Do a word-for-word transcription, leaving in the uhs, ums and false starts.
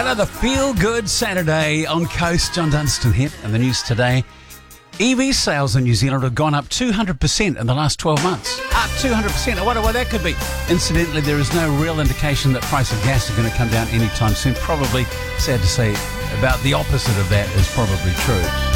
Another feel-good Saturday on Coast. John Dunstan here. And the news today, E V sales in New Zealand have gone up two hundred percent in the last twelve months. Up two hundred percent. I wonder why that could be. Incidentally, there is no real indication that price of gas is going to come down anytime soon. Probably, sad to say, about the opposite of that is probably true.